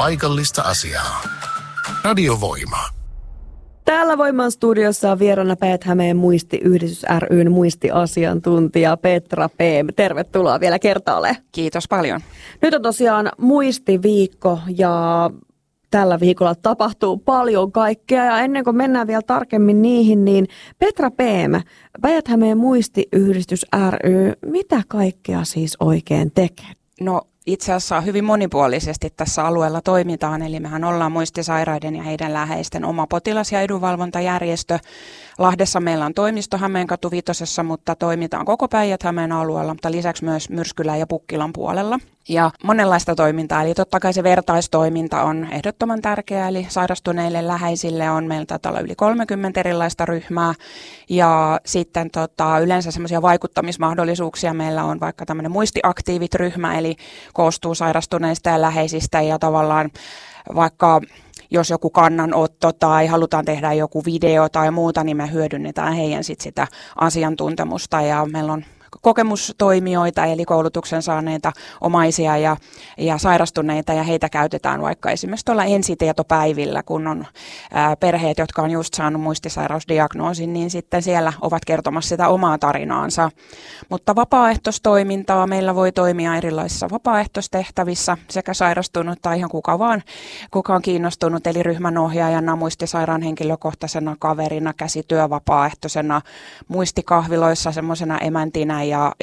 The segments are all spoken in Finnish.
paikallista asiaa. Radiovoima. Täällä Voiman studiossa on vieraana Päijät-Hämeen muistiyhdistys ry:n muistiasiantuntija Petra Peem. Tervetuloa vielä kertaalleen. Kiitos paljon. Nyt on tosiaan muistiviikko ja tällä viikolla tapahtuu paljon kaikkea. Ja ennen kuin mennään vielä tarkemmin niihin, niin Petra Peem, Päijät-Hämeen muistiyhdistys ry, mitä kaikkea siis oikein tekee? No itse asiassa hyvin monipuolisesti tässä alueella toimitaan, eli mehän ollaan muistisairaiden ja heidän läheisten oma potilas- ja edunvalvontajärjestö. Lahdessa meillä on toimisto Hämeenkatu 5, mutta toimitaan koko Päijät-Hämeen alueella, mutta lisäksi myös Myrskylän ja Pukkilan puolella. Ja monenlaista toimintaa, eli totta kai se vertaistoiminta on ehdottoman tärkeää, eli sairastuneille läheisille on meillä taitaa olla yli 30 erilaista ryhmää, ja sitten yleensä semmoisia vaikuttamismahdollisuuksia meillä on vaikka tämmöinen muistiaktiivit-ryhmä, eli koostuu sairastuneista ja läheisistä, ja tavallaan vaikka jos joku kannanotto tai halutaan tehdä joku video tai muuta, niin me hyödynnetään heidän sitä asiantuntemusta, ja meillä on kokemustoimijoita, eli koulutuksen saaneita omaisia ja sairastuneita, ja heitä käytetään vaikka esimerkiksi tuolla ensitietopäivillä, kun on perheet, jotka on just saanut muistisairausdiagnoosin, niin sitten siellä ovat kertomassa sitä omaa tarinaansa. Mutta vapaaehtoistoimintaa meillä voi toimia erilaisissa vapaaehtoistehtävissä, sekä sairastunut tai ihan kuka on kiinnostunut, eli ryhmänohjaajana, muistisairaan henkilökohtaisena kaverina, käsityövapaaehtoisena, muistikahviloissa semmoisena emäntinä ja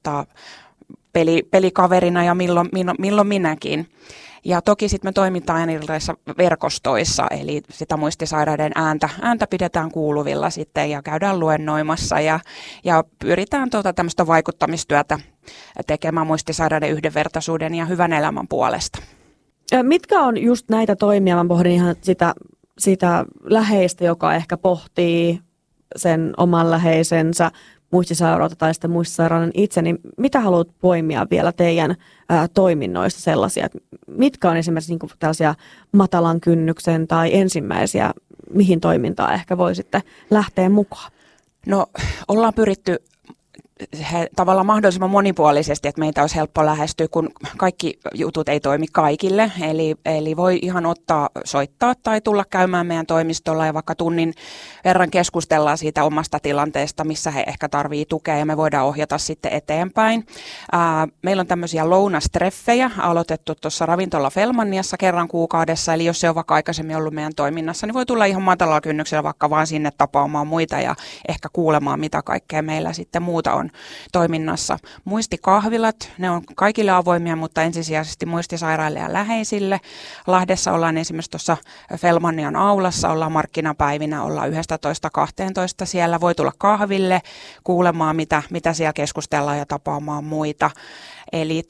pelikaverina ja milloin minäkin. Ja toki sitten me toimitaan erilaisissa verkostoissa, eli sitä muistisairaiden ääntä pidetään kuuluvilla sitten ja käydään luennoimassa ja pyritään tämmöistä vaikuttamistyötä tekemään muistisairaiden yhdenvertaisuuden ja hyvän elämän puolesta. Mitkä on just näitä toimia? Mä pohdin ihan sitä läheistä, joka ehkä pohtii sen oman läheisensä muistisairautta tai sitten muistisairauden itse, niin mitä haluat poimia vielä teidän toiminnoista sellaisia? Mitkä on esimerkiksi niin tällaisia matalan kynnyksen tai ensimmäisiä, mihin toimintaan ehkä voi sitten lähteä mukaan? No ollaan pyritty tavallaan mahdollisimman monipuolisesti, että meitä olisi helppo lähestyä, kun kaikki jutut ei toimi kaikille. Eli voi ihan soittaa tai tulla käymään meidän toimistolla ja vaikka tunnin verran keskustellaan siitä omasta tilanteesta, missä he ehkä tarvitsee tukea ja me voidaan ohjata sitten eteenpäin. Meillä on tämmöisiä lounastreffejä aloitettu tuossa ravintola Felmanniassa kerran kuukaudessa, eli jos se on vaikka aikaisemmin ollut meidän toiminnassa, niin voi tulla ihan matalalla kynnyksellä vaikka vaan sinne tapaamaan muita ja ehkä kuulemaan, mitä kaikkea meillä sitten muuta on toiminnassa. Muistikahvilat, ne on kaikille avoimia, mutta ensisijaisesti muistisairaille ja läheisille. Lahdessa ollaan esimerkiksi tuossa Felmannian aulassa, ollaan markkinapäivinä, ollaan 11-12 siellä. Voi tulla kahville kuulemaan, mitä siellä keskustellaan ja tapaamaan muita. Eli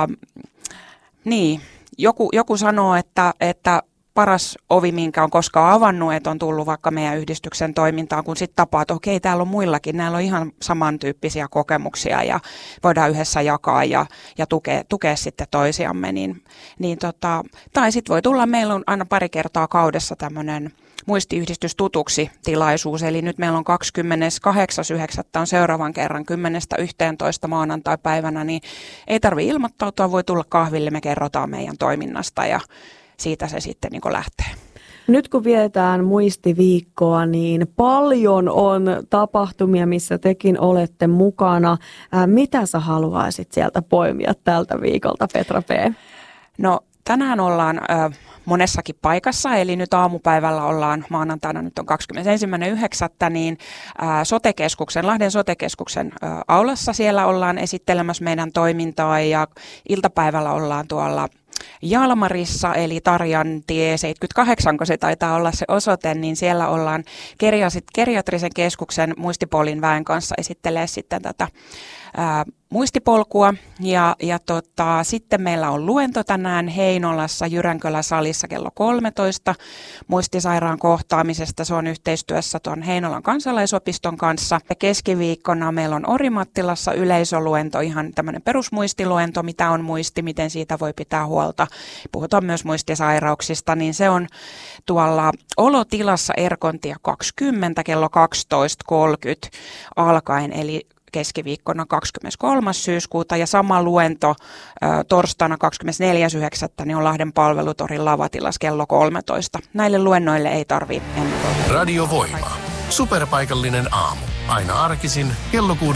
niin, joku sanoo, että paras ovi, minkä on koskaan avannut, että on tullut vaikka meidän yhdistyksen toimintaan, kun sitten tapaa, että okei, täällä on muillakin, näillä on ihan samantyyppisiä kokemuksia ja voidaan yhdessä jakaa ja tukea sitten toisiamme. Tai sitten voi tulla, meillä on aina pari kertaa kaudessa tämmöinen muistiyhdistys tutuksi -tilaisuus, eli nyt meillä on 28.9. on seuraavan kerran 10.11. maanantai-päivänä, niin ei tarvitse ilmoittautua, voi tulla kahville, me kerrotaan meidän toiminnasta ja siitä se sitten niin lähtee. Nyt kun vietetään muistiviikkoa, niin paljon on tapahtumia, missä tekin olette mukana. Mitä sä haluaisit sieltä poimia tältä viikolta, Petra P? No tänään ollaan monessakin paikassa, eli nyt aamupäivällä ollaan maanantaina, nyt on 21.9. niin Lahden sote-keskuksen aulassa siellä ollaan esittelemässä meidän toimintaa ja iltapäivällä ollaan tuolla Jalmarissa, eli Tarjantie 78, kun se taitaa olla se osoite, niin siellä ollaan geriatrisen keskuksen muistipolin väen kanssa esittelee sitten tätä muistipolkua ja sitten meillä on luento tänään Heinolassa Jyränkölän salissa kello 13 muistisairaan kohtaamisesta. Se on yhteistyössä tuon Heinolan kansalaisopiston kanssa. Ja keskiviikkona meillä on Orimattilassa yleisöluento, ihan tämmöinen perusmuistiluento, mitä on muisti, miten siitä voi pitää huolta. Puhutaan myös muistisairauksista, niin se on tuolla Olotilassa Erkontie 20 kello 12.30 alkaen, eli keskiviikkona 23. syyskuuta ja sama luento torstaina 24.9. niin on Lahden Palvelutorin lavatilassa kello 13. Näille luennoille ei tarvitse ennakoida. Radio Voima. Superpaikallinen aamu. Aina arkisin kello 6-11.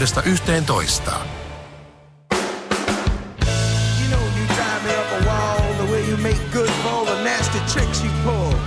You know you drive me up a wall the way you make good.